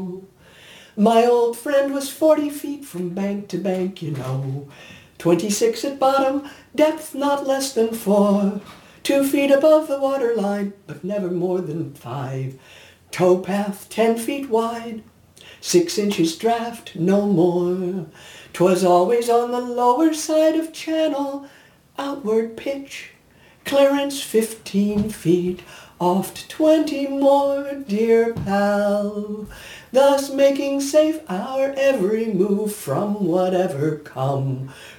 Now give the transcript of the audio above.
My old friend was 40 feet from bank to bank, 26 at bottom, depth not less than 4. 2 feet above the water line, but never more than 5. Towpath 10 feet wide, 6 inches draft, no more. 'Twas always on the lower side of channel, outward pitch, clearance 15 feet, oft 20 more, dear pal, thus making safe our every move from whatever come.